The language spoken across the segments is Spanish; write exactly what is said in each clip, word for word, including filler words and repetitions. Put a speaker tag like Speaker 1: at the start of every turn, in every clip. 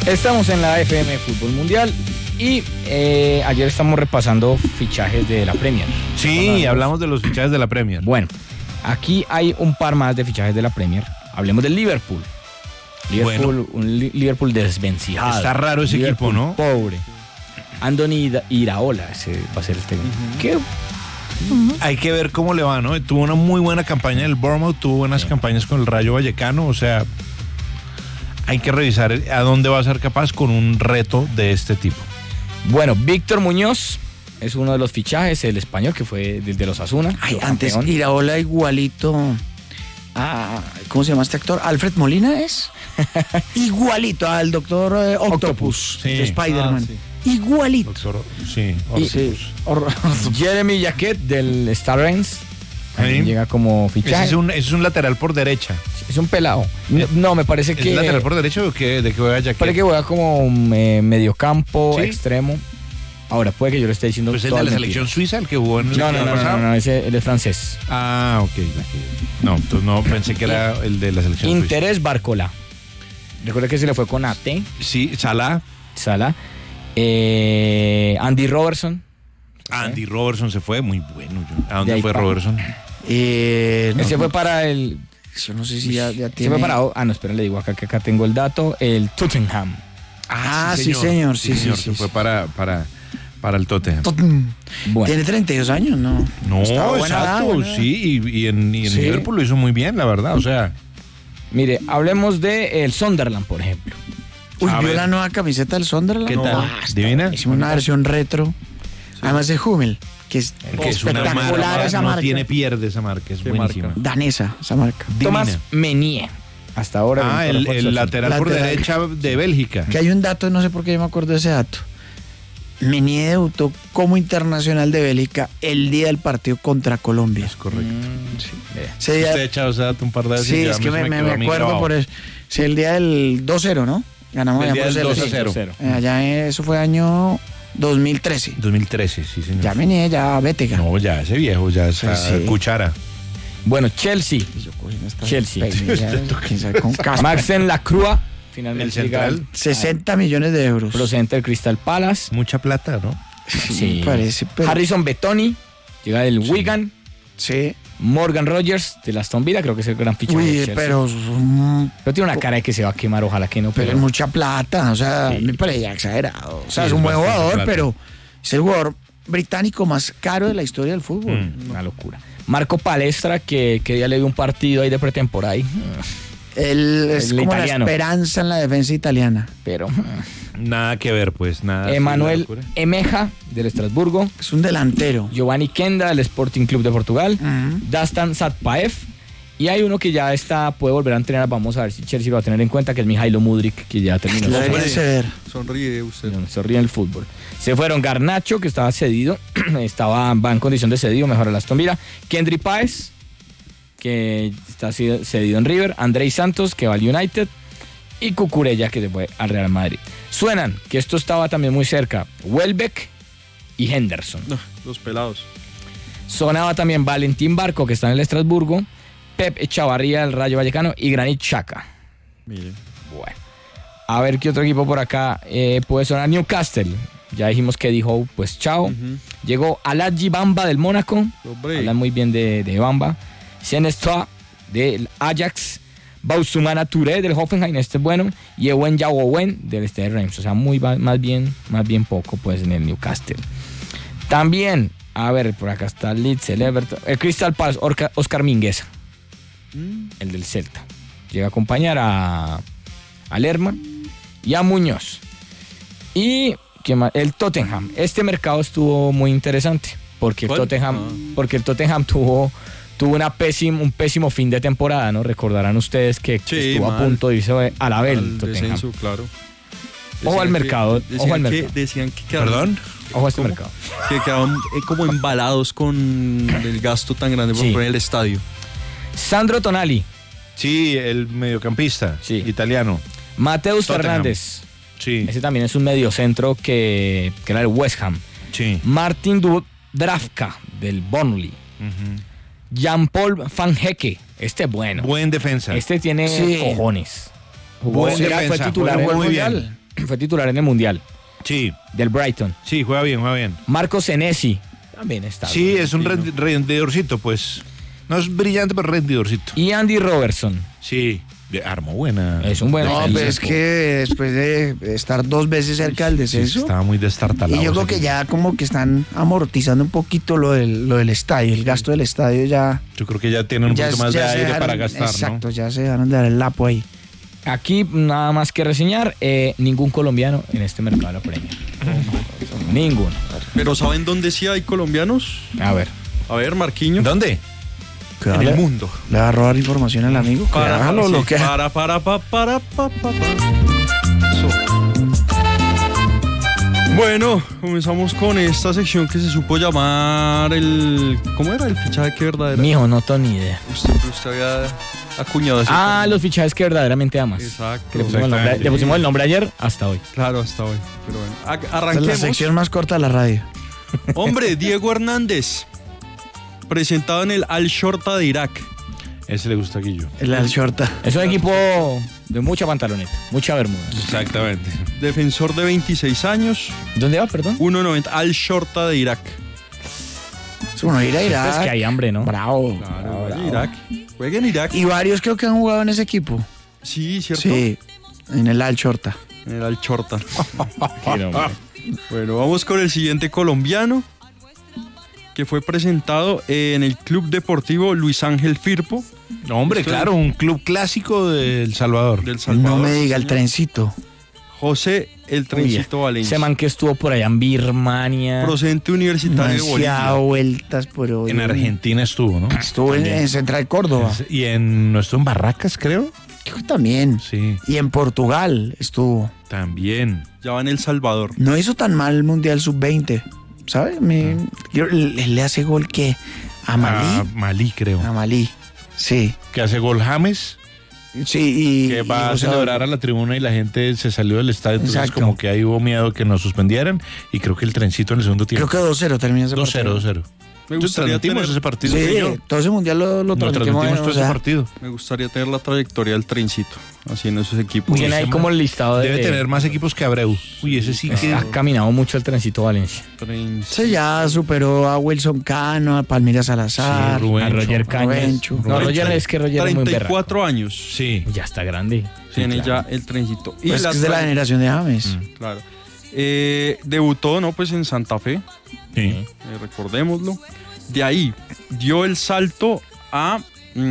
Speaker 1: Estamos en la F M Fútbol Mundial y eh, ayer estamos repasando fichajes de la Premier.
Speaker 2: Sí, hablamos de los fichajes de la Premier.
Speaker 1: Bueno, aquí hay un par más de fichajes de la Premier. Hablemos del Liverpool. Liverpool, bueno, un li- Liverpool desvencijado.
Speaker 2: Está raro ese
Speaker 1: Liverpool
Speaker 2: equipo, ¿no?
Speaker 1: Pobre. Andoni Iraola, ese va a ser el técnico. Uh-huh. ¿Qué?
Speaker 2: Uh-huh. Hay que ver cómo le va, ¿no? Tuvo una muy buena campaña en el Bournemouth, tuvo buenas sí. campañas con el Rayo Vallecano, o sea, hay que revisar a dónde va a ser capaz con un reto de este tipo.
Speaker 1: Bueno, Víctor Muñoz es uno de los fichajes, el español que fue desde los Asuna.
Speaker 3: Ay, antes Iraola igualito a, ¿cómo se llama este actor? ¿Alfred Molina es? Igualito al doctor eh, Octopus, Octopus sí. de Spider-Man. Ah, sí. Igualito.
Speaker 2: Doctor, sí,
Speaker 1: Octopus. Jeremy Jacquet del Star Reims. Ahí llega como fichaje.
Speaker 2: Ese es, un, ese es un lateral por derecha.
Speaker 1: Es un pelado. No, no me parece que...
Speaker 2: ¿Es lateral por derecha o qué? ¿De qué juega Jacquet?
Speaker 1: Parece que juega como eh, mediocampo, ¿sí? Extremo. Ahora, puede que yo lo esté diciendo...
Speaker 2: ¿Pues el de la selección suiza, el que jugó en el
Speaker 1: No, no, no, no, no, ese él es francés.
Speaker 2: Ah, ok. No, entonces no, pensé que era el de la selección
Speaker 1: Interés
Speaker 2: suiza.
Speaker 1: Interés Barcola. Recuerda que se le fue con A T.
Speaker 2: Sí, Salah.
Speaker 1: Salah. Eh, Andy Robertson.
Speaker 2: Andy Robertson se fue, muy bueno. ¿A dónde fue para. Robertson?
Speaker 1: Eh, no, Ese fue para el...
Speaker 3: Yo no sé si ya, ya
Speaker 1: Se
Speaker 3: tiene...
Speaker 1: fue para... Ah, no, espera, le digo acá que acá tengo el dato. El Tottenham.
Speaker 3: Ah, sí, señor. Sí,
Speaker 2: sí, señor.
Speaker 3: Sí,
Speaker 2: se
Speaker 3: sí,
Speaker 2: fue
Speaker 3: sí.
Speaker 2: para, para, para el Tottenham.
Speaker 3: Tottenham. Bueno. Tiene treinta y dos años, ¿no?
Speaker 2: No, exacto, edad, buena. sí. Y, y en, y en sí. Liverpool lo hizo muy bien, la verdad. O sea...
Speaker 1: Mire, hablemos de el Sunderland, por ejemplo.
Speaker 3: Uy, ¿vio la nueva camiseta del Sunderland?
Speaker 2: ¿Qué tal?
Speaker 3: No,
Speaker 2: ¿Divina?
Speaker 3: Hicimos una versión retro. Sí. Además de Hummel, que es
Speaker 2: que
Speaker 3: espectacular
Speaker 2: es una marca,
Speaker 3: esa
Speaker 2: no
Speaker 3: marca.
Speaker 2: tiene pierde esa marca, es buenísima.
Speaker 3: Marca? Danesa, esa marca.
Speaker 1: Tomás Meunier. Hasta ahora.
Speaker 2: Ah, el, el lateral, lateral por derecha de Bélgica.
Speaker 3: Que hay un dato, no sé por qué yo me acuerdo de ese dato. Meunier debutó como internacional de Bélgica el día del partido contra Colombia.
Speaker 2: Es correcto.
Speaker 1: Mm, sí.
Speaker 3: Sí,
Speaker 2: Usted ha echado ese dato un par de veces.
Speaker 3: Sí, es que me, me, me acuerdo grabado. Por eso. Sí, el día del dos cero, ¿no? Ganamos
Speaker 2: el
Speaker 3: allá
Speaker 2: día
Speaker 3: por
Speaker 2: del dos a cero.
Speaker 3: Allá eso fue año dos mil trece.
Speaker 2: dos mil trece, sí, señor.
Speaker 3: Ya Meunier, ya vete.
Speaker 2: No, ya ese viejo, ya esa sí. cuchara.
Speaker 1: Bueno, Chelsea. Chelsea. Maxen Lacroix. Finalmente
Speaker 2: el central.
Speaker 3: sesenta millones de euros.
Speaker 1: Procedente del Crystal Palace.
Speaker 2: Mucha plata, ¿no?
Speaker 1: Sí.
Speaker 3: Parece, pero...
Speaker 1: Harrison Betoni. Llega del sí. Wigan.
Speaker 3: Sí.
Speaker 1: Morgan Rogers de la Aston Villa, creo que es el gran fichaje.
Speaker 3: Uy,
Speaker 1: de Chelsea.
Speaker 3: pero... Um,
Speaker 1: pero tiene una cara de que se va a quemar, ojalá que no.
Speaker 3: Pero, pero es mucha plata, o sea, sí. me parece exagerado. O sea, sí, es un buen jugador, plata. Pero es el jugador británico más caro de la historia del fútbol.
Speaker 1: Mm, una locura. Marco Palestra, que, que ya le dio un partido ahí de pretemporada. Ahí.
Speaker 3: Él es el como italiano. La esperanza en la defensa italiana.
Speaker 1: Pero...
Speaker 2: Nada que ver, pues, nada.
Speaker 1: Emanuel Emeja, del Estrasburgo.
Speaker 3: Es un delantero.
Speaker 1: Giovanni Kenda, del Sporting Club de Portugal. Uh-huh. Dastan Satpaev. Y hay uno que ya está, puede volver a entrenar. Vamos a ver si Chelsea lo va a tener en cuenta, que es Mijailo Mudryk, que ya terminó.
Speaker 3: Sonríe,
Speaker 4: sonríe usted.
Speaker 1: Sonríe en el fútbol. Se fueron Garnacho, que estaba cedido. estaba, va en condición de cedido, mejor a la Aston Villa. Kendry Páez, que está cedido en River. Andrei Santos, que va al United. Y Cucurella, que se fue al Real Madrid. Suenan que esto estaba también muy cerca. Welbeck y Henderson.
Speaker 4: No, los pelados.
Speaker 1: Sonaba también Valentín Barco, que está en el Estrasburgo. Pep Echavarría, del Rayo Vallecano. Y Granit Xhaka.
Speaker 4: Mire.
Speaker 1: Bueno. A ver qué otro equipo por acá eh, puede sonar. Newcastle. Ya dijimos que dijo, pues chao. Uh-huh. Llegó Aladji Bamba del Mónaco. Hablan muy bien de, de Bamba. Senestra del Ajax. Bausumana Touré del Hoffenheim, este es bueno, y Ewen Yawowen del Stade Reims, o sea, muy más bien, más bien poco pues en el Newcastle. También, a ver, por acá está el Leeds, el Everton, el Crystal Palace, Orca, Oscar Mingueza, mm. el del Celta. Llega a acompañar a, a Lerma y a Muñoz. Y ¿qué más? El Tottenham, este mercado estuvo muy interesante, porque el Tottenham, ah. porque el Tottenham tuvo... Tuvo una pésimo, un pésimo fin de temporada, ¿no? Recordarán ustedes que sí, estuvo mal. A punto de irse a la Bel.
Speaker 4: Al descenso, claro.
Speaker 1: Decían ojo al mercado,
Speaker 4: que,
Speaker 1: ojo al
Speaker 4: que,
Speaker 1: mercado.
Speaker 4: Decían que quedaron,
Speaker 2: ¿Perdón?
Speaker 1: Ojo a este
Speaker 4: como,
Speaker 1: mercado.
Speaker 4: Que quedaban eh, como embalados con el gasto tan grande por sí. poner el estadio.
Speaker 1: Sandro Tonali.
Speaker 2: Sí, el mediocampista sí. italiano.
Speaker 1: Mateus Fernández.
Speaker 2: Sí.
Speaker 1: Ese también es un mediocentro que, que era el West Ham.
Speaker 2: Sí.
Speaker 1: Martin Dubravka, del Burnley. Uh-huh. Jean-Paul Van Hecke, este es bueno.
Speaker 2: Buen defensa.
Speaker 1: Este tiene sí. cojones.
Speaker 2: Jugó, Buen defensa,
Speaker 1: fue titular
Speaker 2: muy
Speaker 1: mundial.
Speaker 2: bien.
Speaker 1: fue titular en el Mundial.
Speaker 2: Sí.
Speaker 1: Del Brighton.
Speaker 2: Sí, juega bien, juega bien.
Speaker 1: Marco Senesi. También está.
Speaker 2: Sí,
Speaker 1: bien.
Speaker 2: es un rendi- rendidorcito, pues. No es brillante, pero rendidorcito.
Speaker 1: Y Andy Robertson.
Speaker 2: Sí, armó buena.
Speaker 1: Es un buen
Speaker 3: No,
Speaker 1: defensa.
Speaker 3: pero es que después de estar dos veces cerca del descenso.
Speaker 2: Sí, estaba muy destartalado.
Speaker 3: Y yo creo que ya como que están amortizando un poquito lo del, lo del estadio, el gasto del estadio ya.
Speaker 2: Yo creo que ya tienen un
Speaker 3: ya,
Speaker 2: poquito más
Speaker 3: ya
Speaker 2: de
Speaker 3: se
Speaker 2: aire
Speaker 3: dejaron-
Speaker 2: para gastar,
Speaker 3: Exacto,
Speaker 2: ¿no?
Speaker 3: ya se dejaron de dar el lapo ahí.
Speaker 1: Aquí nada más que reseñar, eh, ningún colombiano en este mercado de la Premier. Ninguno.
Speaker 4: Pero ¿saben dónde sí hay colombianos?
Speaker 1: A ver.
Speaker 4: A ver, Marquinhos.
Speaker 2: ¿Dónde?
Speaker 4: En el mundo.
Speaker 3: ¿Le va a robar información al amigo?
Speaker 4: Para,
Speaker 3: Déjalo,
Speaker 4: sí,
Speaker 3: lo que...
Speaker 4: para, para, para, para, para, para. Eso. Bueno, comenzamos con esta sección que se supo llamar el... ¿Cómo era? El fichaje que verdadero.
Speaker 1: Mijo, no tengo ni idea.
Speaker 4: Usted, usted había acuñado ese
Speaker 1: Ah,
Speaker 4: término.
Speaker 1: los fichajes que verdaderamente amas.
Speaker 4: Exacto.
Speaker 1: Que le pusimos, el nombre, le pusimos el nombre ayer hasta hoy.
Speaker 4: Claro, hasta hoy. Pero bueno, a-
Speaker 3: Esta es
Speaker 4: arranquemos.
Speaker 3: la sección más corta de la radio.
Speaker 4: Hombre, Diego Hernández, presentado en el Al-Shorta de Irak.
Speaker 2: Ese le gusta a Guillo.
Speaker 3: El Al-Shorta.
Speaker 1: Es un equipo de mucha pantaloneta, mucha bermuda.
Speaker 2: Exactamente.
Speaker 4: Defensor de veintiséis años,
Speaker 1: ¿Dónde va, perdón?
Speaker 4: uno noventa, Al-Shorta de Irak.
Speaker 3: Es uno ir a Irak.
Speaker 1: Es que hay hambre, ¿no?
Speaker 3: Bravo.
Speaker 4: Claro, vaya Irak. Juega en Irak.
Speaker 3: Y varios creo que han jugado en ese equipo.
Speaker 4: Sí, ¿cierto?
Speaker 3: Sí, en el Al-Shorta.
Speaker 4: En el Al-Shorta.
Speaker 1: Qué nombre.
Speaker 4: Bueno, vamos con el siguiente colombiano, que fue presentado en el Club Deportivo Luis Ángel Firpo.
Speaker 2: No, hombre,
Speaker 4: Esto
Speaker 2: claro, un club clásico de El Salvador.
Speaker 4: Del Salvador.
Speaker 3: No me diga el
Speaker 4: señor.
Speaker 3: trencito.
Speaker 4: José el Trencito Valencia.
Speaker 1: Ese man que estuvo por allá en Birmania.
Speaker 4: Procedente universitario de Bolivia.
Speaker 3: Demasiado vueltas por hoy.
Speaker 2: En Argentina estuvo, ¿no?
Speaker 3: Estuvo en, en Central Córdoba.
Speaker 2: Y en, ¿no estuvo en Barracas, creo?
Speaker 3: Creo que también.
Speaker 2: Sí,
Speaker 3: Y en Portugal estuvo.
Speaker 2: también.
Speaker 4: Ya va en El Salvador.
Speaker 3: No hizo tan mal el Mundial sub veinte. ¿Sabe? Me, yo- le, le hace gol que a
Speaker 2: A
Speaker 3: Malí.
Speaker 2: Malí, creo.
Speaker 3: A Malí. Sí.
Speaker 2: Que hace gol James,
Speaker 3: Sí, y.
Speaker 2: que va
Speaker 3: y,
Speaker 2: a
Speaker 3: o sea,
Speaker 2: celebrar a la tribuna y la gente se salió del estadio. Entonces,
Speaker 3: Exacto.
Speaker 2: como que ahí hubo miedo que nos suspendieran. Y creo que el trencito en el segundo tiempo.
Speaker 3: Creo que dos cero termina ese
Speaker 2: dos cero,
Speaker 3: partido.
Speaker 2: dos cero.
Speaker 4: Me
Speaker 2: Entonces,
Speaker 4: gustaría
Speaker 2: transmitimos
Speaker 4: tener-
Speaker 2: ese partido.
Speaker 3: Sí,
Speaker 2: que yo.
Speaker 3: todo ese mundial lo, lo
Speaker 2: Nos
Speaker 3: transmitimos.
Speaker 2: transmitimos todo
Speaker 3: o sea,
Speaker 2: ese partido.
Speaker 4: Me gustaría tener la trayectoria del Trencito, así en esos equipos.
Speaker 1: Tiene ahí como el listado de...
Speaker 2: Debe tener más equipos que Abreu. Uy, ese sí que...
Speaker 1: Ha caminado mucho el trencito Valencia.
Speaker 4: Trencito.
Speaker 3: Se ya superó a Wilson Cano, a Palmira Salazar.
Speaker 2: Sí, Rubén.
Speaker 1: A Roger Cañas.
Speaker 3: Rubencho.
Speaker 1: No, Roger es que Roger es muy
Speaker 4: treinta y
Speaker 1: berraco.
Speaker 4: cuatro años
Speaker 2: Sí.
Speaker 1: Ya está grande.
Speaker 4: tiene
Speaker 1: claro.
Speaker 4: ya el Trencito. Y
Speaker 3: Pues
Speaker 4: la
Speaker 3: que es de la
Speaker 4: tra-
Speaker 3: generación de James.
Speaker 2: Mm.
Speaker 4: Claro. Eh, debutó, ¿no? Pues en Santa Fe,
Speaker 2: Sí.
Speaker 4: eh, recordémoslo. De ahí dio el salto a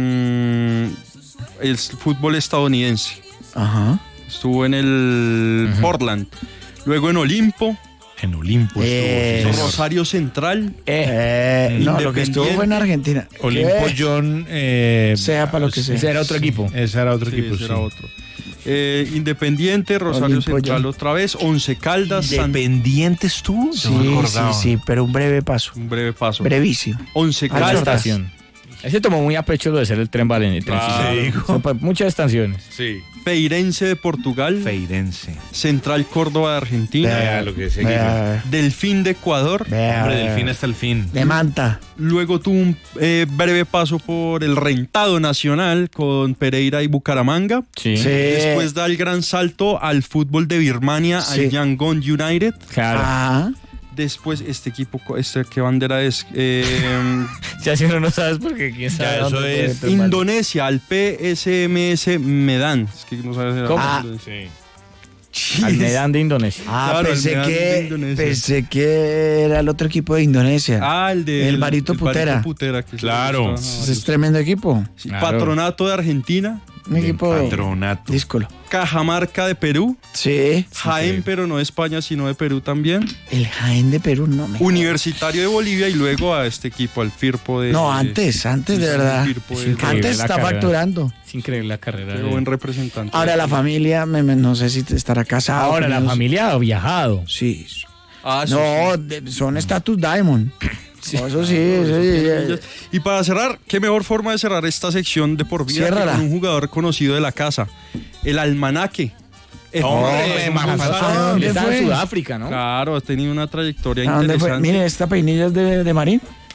Speaker 4: mm, el fútbol estadounidense.
Speaker 3: Ajá.
Speaker 4: Estuvo en el
Speaker 1: Ujú.
Speaker 4: Portland. Luego en Olimpo,
Speaker 2: En Olimpo
Speaker 3: Eh,
Speaker 2: estuvo. sí, señor.
Speaker 4: Rosario Central.
Speaker 3: Eh, no, lo que estuvo fue en Argentina.
Speaker 2: Olimpo
Speaker 3: ¿Qué?
Speaker 2: John... eh,
Speaker 3: Sea para lo que sea.
Speaker 1: Ese era otro equipo.
Speaker 2: Ese era otro
Speaker 4: Sí,
Speaker 2: equipo,
Speaker 4: ese
Speaker 2: sí.
Speaker 4: era otro. Eh, Independiente, Rosario
Speaker 3: Olimpo,
Speaker 4: Central
Speaker 3: ya.
Speaker 4: otra vez, Once Caldas, San-
Speaker 2: ¿Independiente estuvo?
Speaker 3: Sí,
Speaker 2: No me
Speaker 3: sí,
Speaker 2: acordaba.
Speaker 3: sí, pero un breve paso.
Speaker 4: un breve paso.
Speaker 3: Brevísimo.
Speaker 4: Once
Speaker 1: A la
Speaker 3: Caldas.
Speaker 4: Caldas,
Speaker 1: estación. Ese tomó muy a pecho lo de ser el tren Valencia.
Speaker 2: Claro. Sí, hijo.
Speaker 1: Son pa- muchas estaciones.
Speaker 2: Sí.
Speaker 4: Feirense de Portugal,
Speaker 2: Feirense.
Speaker 4: Central Córdoba de Argentina,
Speaker 2: Vea lo que es equipo.
Speaker 3: Vea,
Speaker 4: Delfín de Ecuador.
Speaker 3: vea,
Speaker 2: Hombre,
Speaker 3: vea.
Speaker 2: del fin hasta el fin.
Speaker 3: De Manta.
Speaker 4: Luego tuvo un eh, breve paso por el Rentado Nacional con Pereira y Bucaramanga.
Speaker 1: Sí.
Speaker 3: Sí.
Speaker 4: Después da el gran salto al fútbol de Birmania,
Speaker 3: Sí.
Speaker 4: al Yangon United.
Speaker 1: Claro.
Speaker 3: Ah,
Speaker 4: Después, este equipo, este, ¿qué bandera es? Eh,
Speaker 1: Si así uno no sabes porque quién sabe.
Speaker 2: Ya, eso
Speaker 1: dónde puede
Speaker 2: es
Speaker 1: estar mal.
Speaker 4: Indonesia, al P S M S Medan. Es que no sabes si era-
Speaker 1: ¿Cómo?
Speaker 3: Ah.
Speaker 2: Sí.
Speaker 1: Al Medan de Indonesia.
Speaker 3: ah
Speaker 4: Claro, el
Speaker 3: pensé,
Speaker 4: Medan de
Speaker 3: que,
Speaker 4: Indonesia.
Speaker 3: pensé que era el otro equipo de Indonesia.
Speaker 4: Ah, el de
Speaker 3: El Barito Putera.
Speaker 4: Putera, que
Speaker 2: Claro.
Speaker 4: está-
Speaker 3: Ese es tremendo equipo.
Speaker 4: Sí,
Speaker 1: Claro.
Speaker 4: Patronato de Argentina,
Speaker 3: Un
Speaker 2: Bien,
Speaker 3: equipo
Speaker 2: Patronato.
Speaker 3: díscolo.
Speaker 4: Cajamarca de Perú,
Speaker 3: Sí.
Speaker 4: Jaén, pero no de España, sino de Perú también,
Speaker 3: El Jaén de Perú, no me.
Speaker 4: Universitario de Bolivia y luego a este equipo, al Firpo de...
Speaker 3: No, antes, antes de
Speaker 4: Sí,
Speaker 3: verdad.
Speaker 4: Firpo de-
Speaker 1: Es increíble
Speaker 3: Antes
Speaker 1: la
Speaker 3: está
Speaker 1: carrera.
Speaker 3: facturando.
Speaker 1: Es increíble la carrera.
Speaker 4: Qué
Speaker 1: de-
Speaker 4: buen representante.
Speaker 3: Ahora la familia, me- me- no sé si estará casada.
Speaker 1: Ahora la
Speaker 3: no sé.
Speaker 1: familia ha viajado.
Speaker 3: Sí.
Speaker 4: Ah, sí,
Speaker 3: No, de- son status diamond. No, eso sí, eso sí.
Speaker 4: Y para cerrar, qué mejor forma de cerrar esta sección de por vida que
Speaker 3: Ciérrala.
Speaker 4: con un jugador conocido de la casa, el Almanaque. El
Speaker 2: Hombre,
Speaker 4: Jesús
Speaker 2: más
Speaker 4: González.
Speaker 3: ¿A
Speaker 1: Él
Speaker 3: dónde
Speaker 1: estaba en
Speaker 3: fue?
Speaker 1: Sudáfrica, ¿no?
Speaker 4: Claro, ha tenido una trayectoria
Speaker 3: ¿A dónde fue?
Speaker 4: interesante.
Speaker 3: Mire, esta peinilla es de, de Marín.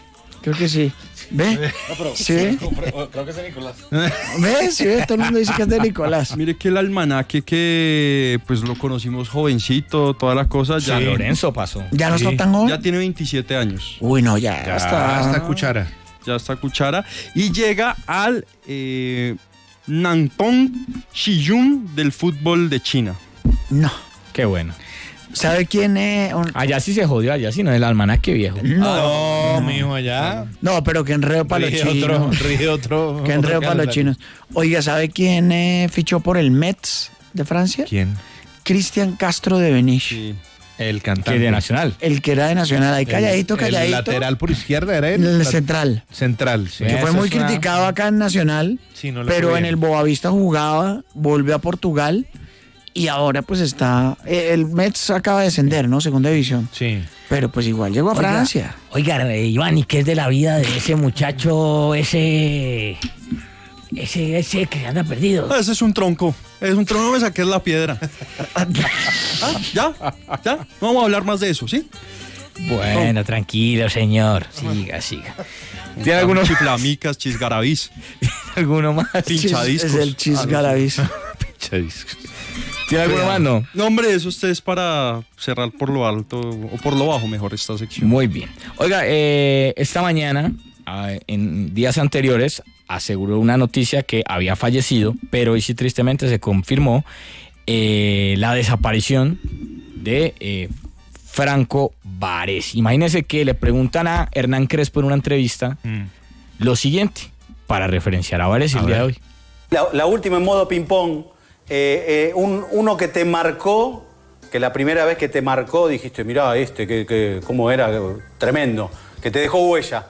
Speaker 3: Creo que sí. ¿Ve?
Speaker 5: No, pero
Speaker 3: ¿Sí ve?
Speaker 5: Creo que es de Nicolás.
Speaker 3: ¿Ve? ¿Sí ve? Todo el mundo dice que es de Nicolás.
Speaker 4: Mire que el almanaque que pues lo conocimos jovencito, todas las cosas, ya,
Speaker 1: Sí. Lorenzo pasó.
Speaker 3: ¿Ya no
Speaker 2: Sí.
Speaker 3: está tan joven?
Speaker 4: ya tiene veintisiete años.
Speaker 3: Uy, no, ya,
Speaker 2: Ya
Speaker 3: está.
Speaker 2: está cuchara.
Speaker 4: Ya está cuchara. Y llega al eh, Nantong Shiyun del fútbol de China.
Speaker 3: No.
Speaker 1: Qué bueno.
Speaker 3: ¿Sabe quién es? Un-
Speaker 1: Allá sí se jodió, allá sí no, el almanaque viejo.
Speaker 3: No.
Speaker 2: No, mijo, allá.
Speaker 3: No, pero que enredo para los
Speaker 2: Rige otro,
Speaker 3: chinos.
Speaker 2: rige otro.
Speaker 3: Que enredo
Speaker 2: otro
Speaker 3: para los
Speaker 2: calendario.
Speaker 3: chinos. Oiga, ¿sabe quién eh, fichó por el Metz de Francia?
Speaker 2: ¿Quién?
Speaker 3: Cristian Castro de Benich.
Speaker 4: Sí.
Speaker 2: El
Speaker 1: Que
Speaker 2: cantante.
Speaker 1: de Nacional.
Speaker 3: El que era de Nacional. Ahí calladito,
Speaker 2: El-
Speaker 3: calladito.
Speaker 2: El lateral por izquierda era él.
Speaker 3: El
Speaker 2: La-
Speaker 3: central.
Speaker 2: Central, sí.
Speaker 3: Que
Speaker 1: Eso
Speaker 3: fue muy
Speaker 1: es una-
Speaker 3: criticado acá en Nacional.
Speaker 2: Sí, no le
Speaker 3: Pero
Speaker 2: fue
Speaker 3: en
Speaker 2: bien.
Speaker 3: el Boavista jugaba, volvió a Portugal y ahora pues está... eh, El Metz acaba de descender, ¿no? Segunda división.
Speaker 2: Sí.
Speaker 3: Pero pues igual llegó a
Speaker 6: Oiga,
Speaker 3: Francia.
Speaker 6: Oiga, eh, Iván, ¿y qué es de la vida de ese muchacho, ese... Ese, ese que anda perdido?
Speaker 4: Ah, ese es un tronco. Es un tronco, me saqué la piedra. Ah, ¿Ya? ¿Ya? No vamos a hablar más de eso, ¿sí?
Speaker 6: Bueno, tranquilo, señor. Siga, siga.
Speaker 1: ¿Tiene alguno,
Speaker 4: Chiflamicas, chisgarabís.
Speaker 1: alguno más?
Speaker 4: Pinchadiscos.
Speaker 3: Es el Chisgarabis.
Speaker 1: ¿Tiene alguno más? No.
Speaker 4: No, hombre, eso usted es para cerrar por lo alto o por lo bajo mejor esta sección.
Speaker 1: Muy bien. Oiga, eh, esta mañana, ah, en días anteriores, aseguró una noticia que había fallecido, pero hoy sí tristemente se confirmó eh, la desaparición de eh, Franco Baresi. Imagínense que le preguntan a Hernán Crespo en una entrevista
Speaker 2: Mm.
Speaker 1: lo siguiente, para referenciar a Baresi
Speaker 2: A
Speaker 1: el día de
Speaker 2: ver.
Speaker 1: hoy.
Speaker 7: La, la última en modo ping-pong, eh, eh, un- uno que te marcó, que la primera vez que te marcó dijiste, mirá este, que, que, cómo era, tremendo, que te dejó huella.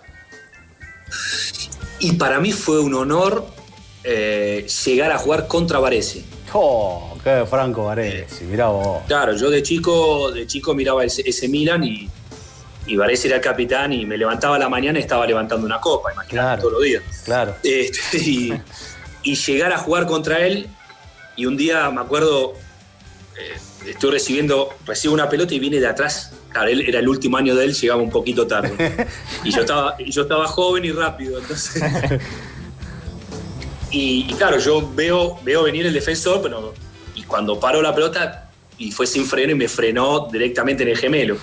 Speaker 8: Y para mí fue un honor eh, llegar a jugar contra Baresi.
Speaker 7: Oh, qué Franco Baresi, mirá vos.
Speaker 8: Claro, yo de chico, de chico miraba ese, ese Milan y, y Baresi era el capitán y me levantaba a la mañana y estaba levantando una copa, imagínate,
Speaker 7: Claro.
Speaker 8: todos los días.
Speaker 7: Claro.
Speaker 8: Este, y, y llegar a jugar contra él y un día me acuerdo, eh, estoy recibiendo, recibo una pelota y viene de atrás. Claro, él era el último año de él, llegaba un poquito tarde. Y yo estaba, y yo estaba joven y rápido, entonces... Y, y claro, yo veo, veo venir el defensor, pero y cuando paro la pelota y fue sin freno y me frenó directamente en el gemelo.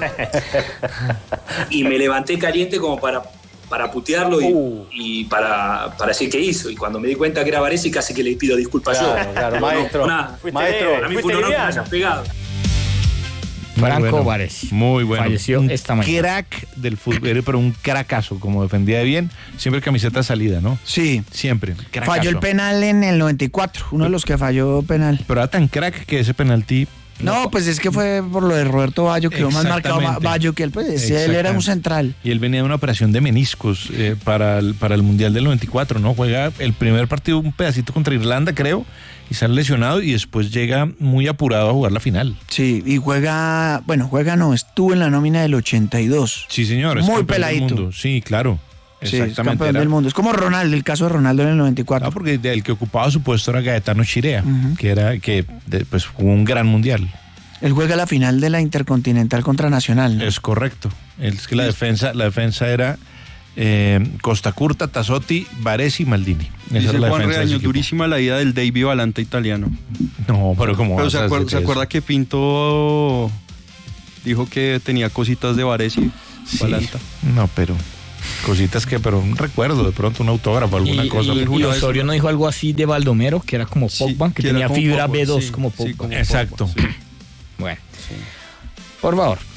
Speaker 8: Y me levanté caliente como para, para putearlo y,
Speaker 7: Uh.
Speaker 8: y para, para decir qué hizo. Y cuando me di cuenta que era Baresi, casi que le pido disculpas
Speaker 7: Claro,
Speaker 8: yo.
Speaker 7: claro,
Speaker 8: No, no,
Speaker 7: maestro.
Speaker 8: nada.
Speaker 7: Maestro,
Speaker 8: Para mí fue un honor que me hayas pegado.
Speaker 2: Muy
Speaker 1: Franco
Speaker 2: bueno.
Speaker 1: Baresi.
Speaker 2: Muy bueno.
Speaker 1: Falleció
Speaker 2: Un
Speaker 1: esta mañana.
Speaker 2: Crack del fútbol, pero un cracazo, como defendía de bien. Siempre camiseta salida, ¿no?
Speaker 3: Sí.
Speaker 2: Siempre. Cracazo.
Speaker 3: Falló el penal en el noventa y cuatro. Uno de los que falló penal.
Speaker 2: Pero era tan crack que ese penalti.
Speaker 3: No, pues es que fue por lo de Roberto Bayo, quedó más marcado
Speaker 2: Exactamente.
Speaker 3: Bayo que él, pues él era un
Speaker 2: Exactamente.
Speaker 3: central.
Speaker 2: Y él venía de una operación de meniscos eh, para, el, para el Mundial del noventa y cuatro, ¿no? Juega el primer partido, un pedacito contra Irlanda, creo, y sale lesionado y después llega muy apurado a jugar la final.
Speaker 3: Sí, y juega, bueno, juega no, estuvo en la nómina del ochenta y dos.
Speaker 2: Sí, señor. es
Speaker 3: Muy
Speaker 2: campeón del
Speaker 3: peladito.
Speaker 2: mundo. Sí, claro.
Speaker 3: Sí, es
Speaker 2: Exactamente.
Speaker 3: campeón
Speaker 2: era-
Speaker 3: del mundo. Es como Ronaldo, el caso de Ronaldo en el noventa y cuatro.
Speaker 2: Ah, porque el que ocupaba su puesto era Gaetano Chirea, que era que de- pues jugó un gran mundial.
Speaker 3: Él juega la final de la Intercontinental contra Nacional, ¿no?
Speaker 2: Es correcto. Es que la defensa, la defensa era eh, Costa Curta, Tassotti, Baresi y Maldini. Esa
Speaker 4: Dice
Speaker 2: era la
Speaker 4: Juan
Speaker 2: defensa de ese
Speaker 4: Reaño,
Speaker 2: equipo.
Speaker 4: durísima la ida del Davy Valanta italiano.
Speaker 2: No, pero como
Speaker 4: Pero se, acuer- se acuerda que Pinto dijo que tenía cositas de Baresi, Valanta.
Speaker 2: No, pero cositas que, pero un recuerdo, de pronto un autógrafo, alguna
Speaker 1: Y,
Speaker 2: cosa.
Speaker 1: y-
Speaker 2: pero-
Speaker 1: y Osorio no dijo algo así de Baldomero, que era como
Speaker 4: Sí,
Speaker 1: Pogba, que,
Speaker 4: que era
Speaker 1: tenía
Speaker 4: como
Speaker 1: fibra
Speaker 4: Pogba,
Speaker 1: B dos
Speaker 4: sí,
Speaker 1: como
Speaker 4: sí,
Speaker 1: Pogba.
Speaker 4: como
Speaker 2: Exacto.
Speaker 4: Pogba, sí.
Speaker 1: Bueno, por favor,